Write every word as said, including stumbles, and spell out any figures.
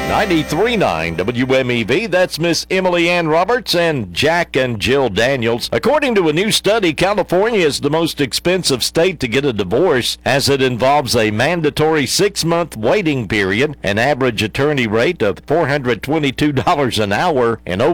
ninety-three point nine W M E V, that's Miss Emily Ann Roberts and Jack and Jill Daniels. According to a new study, California is the most expensive state to get a divorce, as it involves a mandatory six-month waiting period, an average attorney rate of four hundred twenty-two dollars an hour, and over